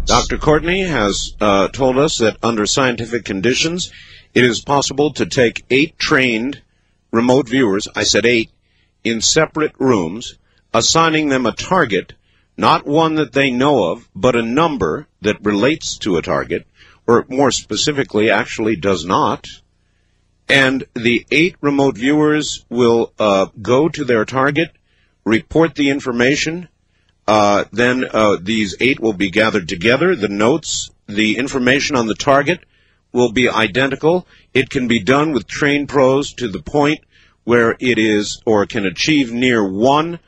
Dr. Courtney has told us that under scientific conditions, it is possible to take 8 trained remote viewers, I said 8, in separate rooms, assigning them a target, not one that they know of, but a number that relates to a target, or more specifically, actually does not. And the 8 remote viewers will go to their target, report the information. Then these 8 will be gathered together. The notes, the information on the target will be identical. It can be done with trained pros to the point where it is or can achieve near 100%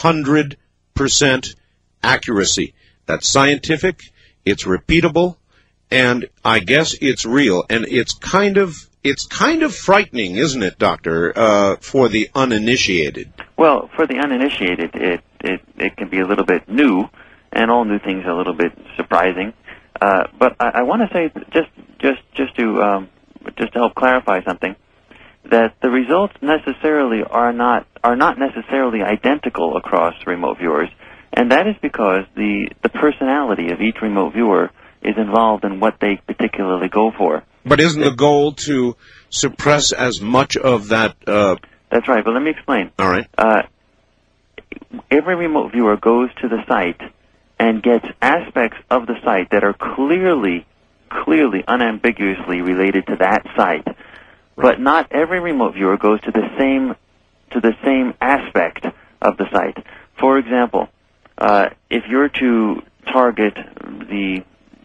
accuracy. That's scientific, it's repeatable, and I guess it's real. And it's kind of frightening, isn't it, Doctor, for the uninitiated? Well, for the uninitiated, it can be a little bit new, and all new things are a little bit surprising. But I want to say just to help clarify something, that the results necessarily are not necessarily identical across remote viewers, and that is because the personality of each remote viewer is involved in what they particularly go for. But isn't the goal to suppress as much of that? That's right, but let me explain. All right. Every remote viewer goes to the site and gets aspects of the site that are clearly, unambiguously related to that site. But not every remote viewer goes to the same aspect of the site. For example, if you're to target the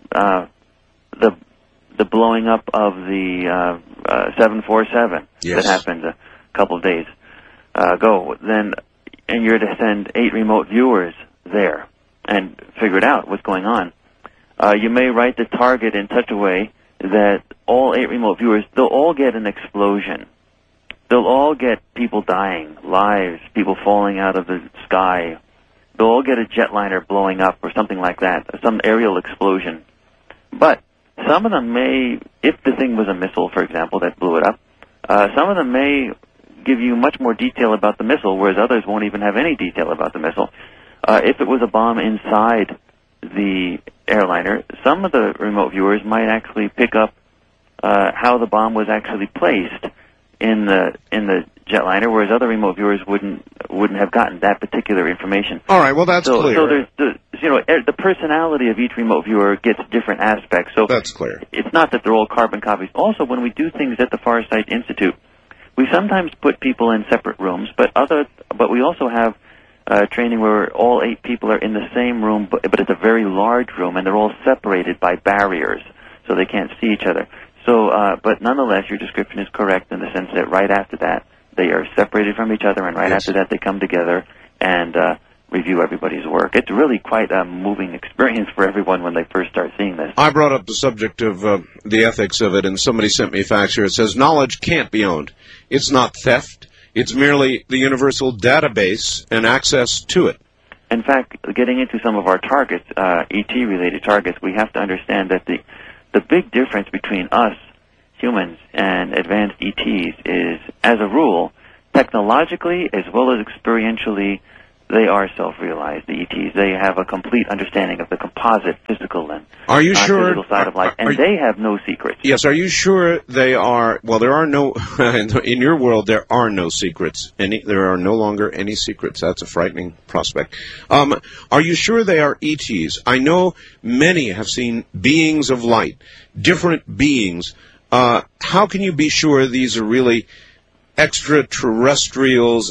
blowing up of the 747 yes. that happened a couple of days ago, and you're to send 8 remote viewers there and figure it out what's going on, you may write the target in such a way that all 8 remote viewers, they'll all get an explosion. They'll all get people dying, lives, people falling out of the sky. They'll all get a jetliner blowing up or something like that, some aerial explosion. But some of them may, if the thing was a missile, for example, that blew it up, some of them may give you much more detail about the missile, whereas others won't even have any detail about the missile. If it was a bomb inside the airliner, some of the remote viewers might actually pick up how the bomb was actually placed in the jetliner, whereas other remote viewers wouldn't have gotten that particular information. All right, well that's clear. So there's the personality of each remote viewer gets different aspects. So that's clear. It's not that they're all carbon copies. Also, when we do things at the Farsight Institute, we sometimes put people in separate rooms, but we also have training where all 8 people are in the same room, but it's a very large room, and they're all separated by barriers, so they can't see each other. So, but nonetheless, your description is correct in the sense that right after that, they are separated from each other, and right yes. after that, they come together and review everybody's work. It's really quite a moving experience for everyone when they first start seeing this. I brought up the subject of the ethics of it, and somebody sent me a fax here. It says, knowledge can't be owned. It's not theft. It's merely the universal database and access to it. In fact, getting into some of our targets, ET-related targets, we have to understand that the big difference between us, humans, and advanced ETs is, as a rule, technologically as well as experientially, they are self-realized, the ETs. They have a complete understanding of the composite physical and physical side of life, and they have no secrets. Yes, are you sure they are, well, there are no, in your world, there are no secrets. There are no longer any secrets. That's a frightening prospect. Are you sure they are ETs? I know many have seen beings of light, different beings. How can you be sure these are really extraterrestrials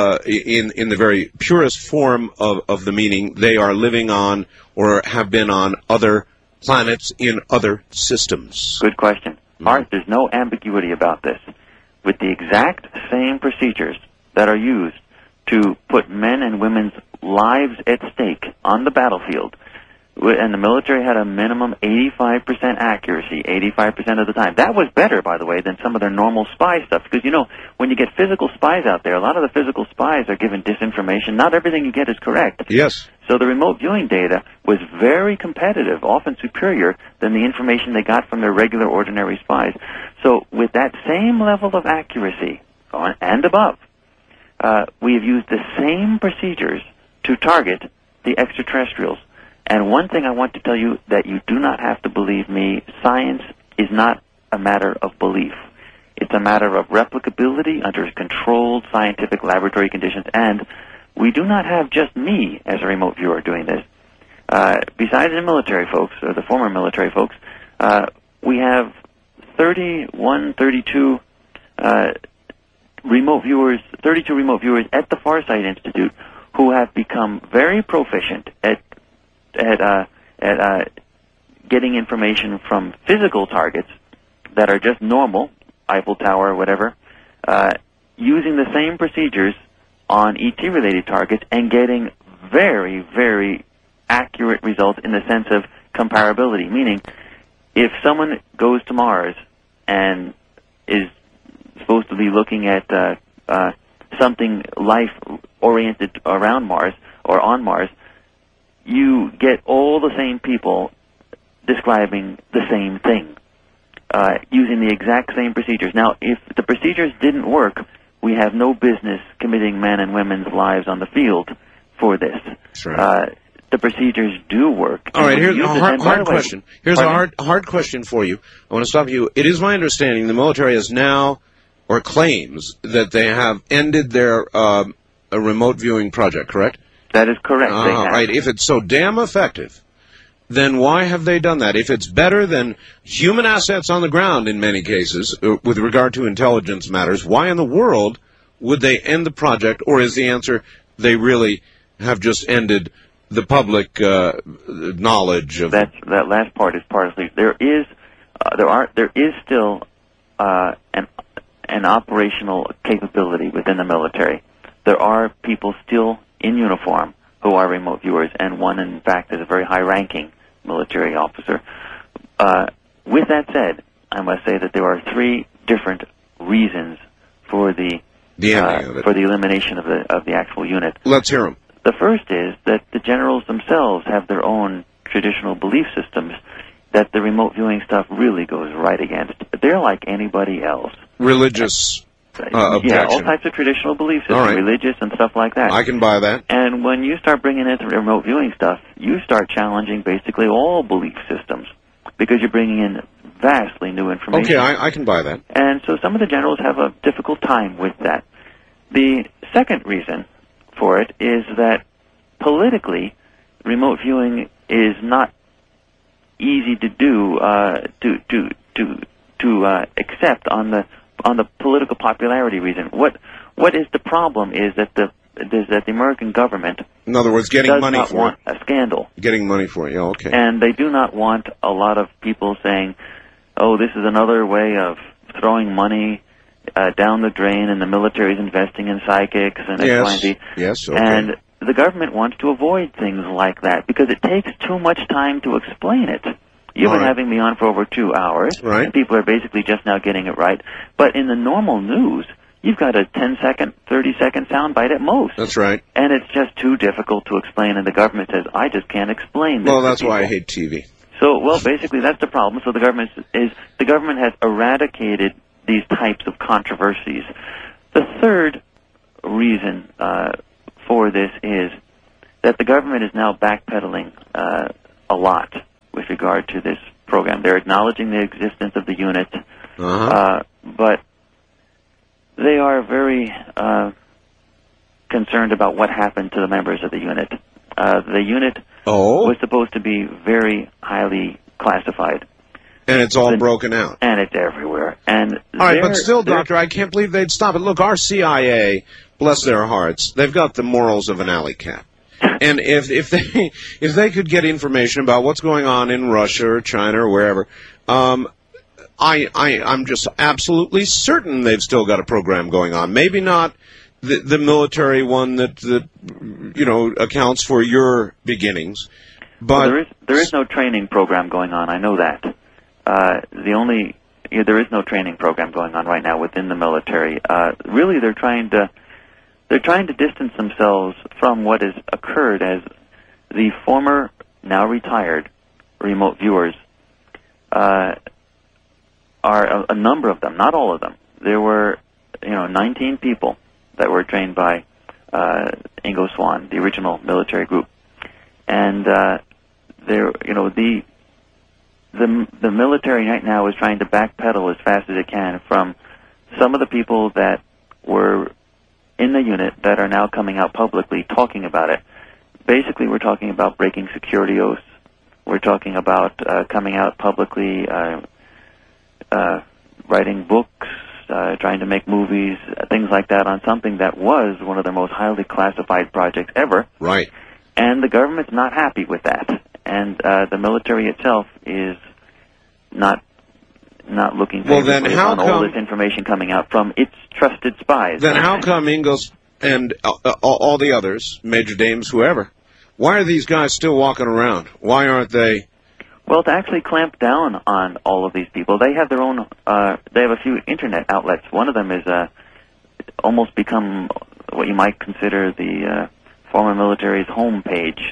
in the very purest form of the meaning? They are living on or have been on other planets in other systems. Good question. Art, there's no ambiguity about this. With the exact same procedures that are used to put men and women's lives at stake on the battlefield, and the military had a minimum 85% accuracy, 85% of the time. That was better, by the way, than some of their normal spy stuff. Because, you know, when you get physical spies out there, a lot of the physical spies are given disinformation. Not everything you get is correct. Yes. So the remote viewing data was very competitive, often superior than the information they got from their regular, ordinary spies. So with that same level of accuracy, and above, we have used the same procedures to target the extraterrestrials. And one thing I want to tell you that you do not have to believe me, science is not a matter of belief. It's a matter of replicability under controlled scientific laboratory conditions, and we do not have just me as a remote viewer doing this. Besides the military folks, or the former military folks, we have 32 remote viewers at the Farsight Institute who have become very proficient at getting information from physical targets that are just normal, Eiffel Tower or whatever, using the same procedures on ET-related targets and getting very, very accurate results in the sense of comparability. Meaning, if someone goes to Mars and is supposed to be looking at something life-oriented around Mars or on Mars, you get all the same people describing the same thing, using the exact same procedures. Now, if the procedures didn't work, we have no business committing men and women's lives on the field for this. That's right. The procedures do work. All right, here's a hard question. Here's a hard question for you. I want to stop you. It is my understanding the military is now, or claims, that they have ended their remote viewing project, correct? That is correct. They have. Right. If it's so damn effective, then why have they done that? If it's better than human assets on the ground in many cases, with regard to intelligence matters, why in the world would they end the project? Or is the answer they really have just ended the public knowledge of that last part is partly. There is still an operational capability within the military. There are people still in uniform who are remote viewers, and one, in fact, is a very high-ranking military officer. With that said, I must say that there are three different reasons for the elimination of the actual unit. Let's hear them. The first is that the generals themselves have their own traditional belief systems that the remote viewing stuff really goes right against. They're like anybody else. Religious objection. Yeah, all types of traditional belief systems, religious and stuff like that. I can buy that. And when you start bringing in remote viewing stuff, you start challenging basically all belief systems because you're bringing in vastly new information. Okay, I can buy that. And so some of the generals have a difficult time with that. The second reason for it is that politically, remote viewing is not easy to do to accept on the political popularity reason. What is the problem is that the American government, in other words, getting money does not want a scandal. Getting money for it, yeah, okay. And they do not want a lot of people saying, "Oh, this is another way of throwing money down the drain, and the military is investing in psychics and X, Y, and Z." Yes, okay. And the government wants to avoid things like that because it takes too much time to explain it. You've been having me on for over 2 hours. Right. And people are basically just now getting it right. But in the normal news, you've got a 10-second, 30-second soundbite at most. That's right. And it's just too difficult to explain, and the government says, I just can't explain this. Well, that's why I hate TV. So, well, basically that's the problem. So the government has eradicated these types of controversies. The third reason for this is that the government is now backpedaling a lot with regard to this program. They're acknowledging the existence of the unit, but they are very concerned about what happened to the members of the unit. The unit was supposed to be very highly classified. And it's all broken out. And it's everywhere. And all right, but still, Doctor, I can't believe they'd stop it. Look, our CIA, bless their hearts, they've got the morals of an alley cat. And if they could get information about what's going on in Russia or China or wherever, I'm just absolutely certain they've still got a program going on. Maybe not the military one that accounts for your beginnings, but well, there is no training program going on. I know that. There is no training program going on right now within the military. Really, they're trying to distance themselves from what has occurred as the former, now retired, remote viewers are a number of them, not all of them. There were 19 people that were trained by Ingo Swann, the original military group, and the military right now is trying to backpedal as fast as it can from some of the people that were in the unit that are now coming out publicly talking about it. Basically, we're talking about breaking security oaths. We're talking about coming out publicly, writing books, trying to make movies, things like that on something that was one of the most highly classified projects ever. Right. And the government's not happy with that. And the military itself is not looking favorably on all this information coming out from its trusted spies. Then how come Ingalls and all the others, Major Dames, whoever, why are these guys still walking around? Why aren't they? Well, to actually clamp down on all of these people, they have their own, they have a few internet outlets. One of them is almost become what you might consider the former military's home page.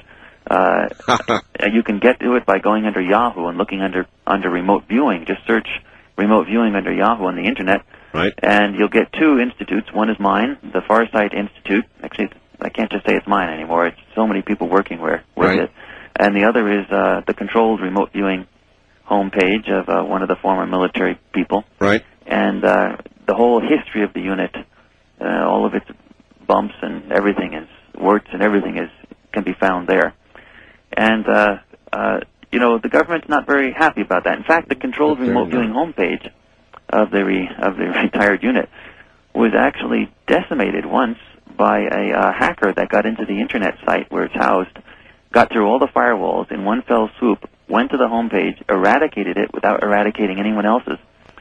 You can get to it by going under Yahoo and looking under remote viewing. Just search remote viewing under Yahoo on the internet. Right. And you'll get two institutes. One is mine, the Farsight Institute. Actually, I can't just say it's mine anymore. It's so many people working with it. And the other is the controlled remote viewing homepage of one of the former military people. Right. And the whole history of the unit, all of its bumps and everything, warts and everything can be found there. And the government's not very happy about that. In fact, the controlled remote viewing homepage of the retired unit was actually decimated once by a hacker that got into the internet site where it's housed, got through all the firewalls in one fell swoop, went to the homepage, eradicated it without eradicating anyone else's,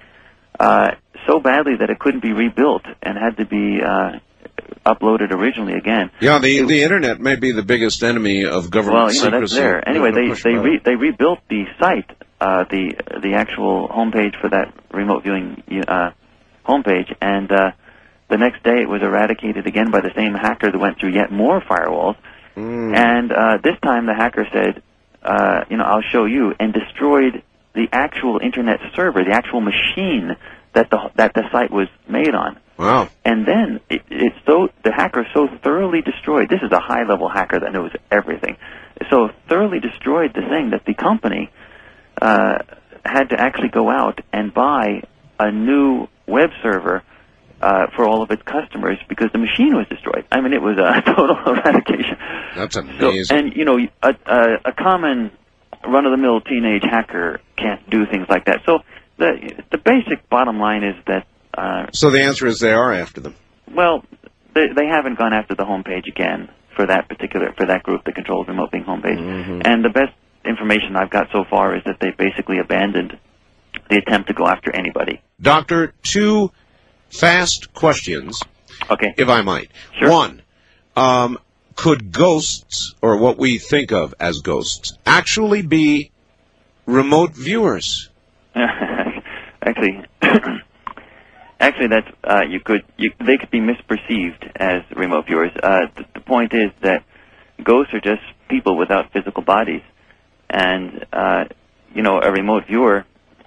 so badly that it couldn't be rebuilt and had to be uploaded originally again. Yeah, the internet may be the biggest enemy of government secrecy. That's there. Anyway, they rebuilt the site, the actual homepage for that remote viewing homepage, and the next day it was eradicated again by the same hacker that went through yet more firewalls. And this time the hacker said, I'll show you, and destroyed the actual internet server, the actual machine that the site was made on. Wow. And then the hacker so thoroughly destroyed, this is a high-level hacker that knows everything, so thoroughly destroyed the thing that the company had to actually go out and buy a new web server for all of its customers because the machine was destroyed. I mean, it was a total eradication. That's amazing. So, and, a common run-of-the-mill teenage hacker can't do things like that. So the basic bottom line is that... so the answer is they are after them. Well, they haven't gone after the homepage again for that group, the controlled remote viewing homepage. Mm-hmm. And the best information I've got so far is that they basically abandoned the attempt to go after anybody. Doctor, two fast questions, okay, if I might. Sure. One, could ghosts, or what we think of as ghosts, actually be remote viewers? Actually, that's they could be misperceived as remote viewers. The point is that ghosts are just people without physical bodies, and a remote viewer,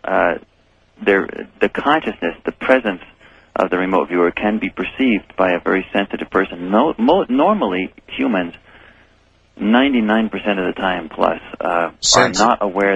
the consciousness, the presence of the remote viewer can be perceived by a very sensitive person. Normally, humans, 99% of the time plus, are not aware